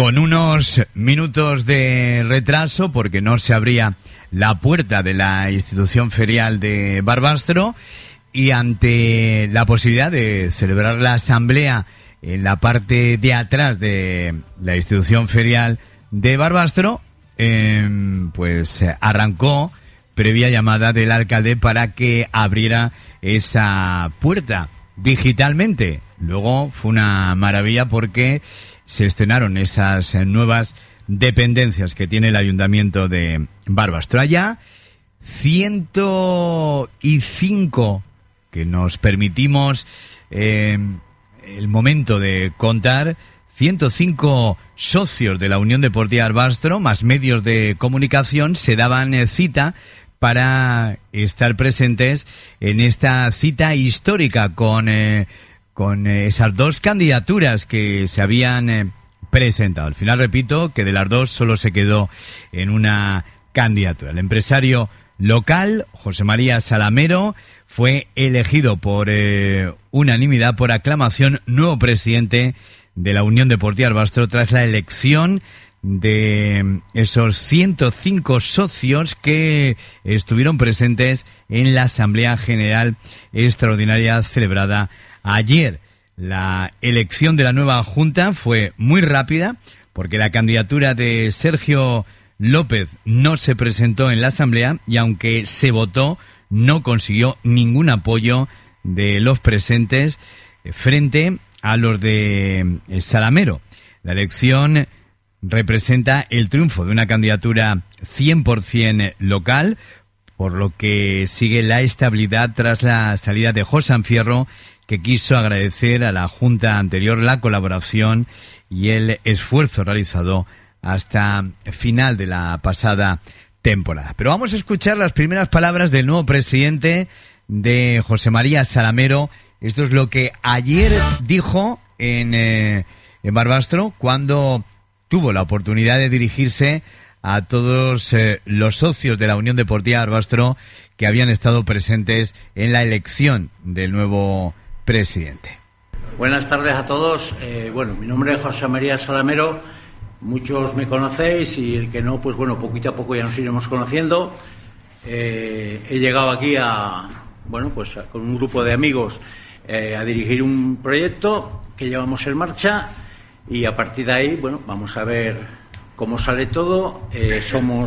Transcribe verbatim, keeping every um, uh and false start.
con unos minutos de retraso porque no se abría la puerta de la institución ferial de Barbastro, y ante la posibilidad de celebrar la asamblea en la parte de atrás de la institución ferial de Barbastro, eh, pues arrancó previa llamada del alcalde para que abriera esa puerta digitalmente. Luego fue una maravilla porque se estrenaron esas nuevas dependencias que tiene el ayuntamiento de Barbastro. Allá ciento cinco que nos permitimos eh, el momento de contar, ciento cinco socios de la Unión Deportiva Barbastro, más medios de comunicación, se daban eh, cita para estar presentes en esta cita histórica con, eh, con eh, esas dos candidaturas que se habían eh, presentado. Al final, repito, que de las dos solo se quedó en una candidatura. El empresario local, José María Salamero, fue elegido por eh, unanimidad, por aclamación, nuevo presidente de la Unión Deportiva Barbastro tras la elección de esos ciento cinco socios que estuvieron presentes en la Asamblea General Extraordinaria celebrada ayer. La elección de la nueva Junta fue muy rápida porque la candidatura de Sergio López no se presentó en la Asamblea y aunque se votó, no consiguió ningún apoyo de los presentes frente a los de Salamero. La elección representa el triunfo de una candidatura cien por ciento local, por lo que sigue la estabilidad tras la salida de José Anfierro, que quiso agradecer a la Junta anterior la colaboración y el esfuerzo realizado hasta final de la pasada temporada. Pero vamos a escuchar las primeras palabras del nuevo presidente, de José María Salamero. Esto es lo que ayer dijo en, eh, en Barbastro cuando tuvo la oportunidad de dirigirse a todos eh, los socios de la Unión Deportiva Barbastro que habían estado presentes en la elección del nuevo presidente. Buenas tardes a todos. Eh, bueno, mi nombre es José María Salamero. Muchos me conocéis y el que no, pues bueno, poquito a poco ya nos iremos conociendo. Eh, he llegado aquí a, bueno, pues a, con un grupo de amigos eh, a dirigir un proyecto que llevamos en marcha y a partir de ahí, bueno, vamos a ver cómo sale todo. Eh, somos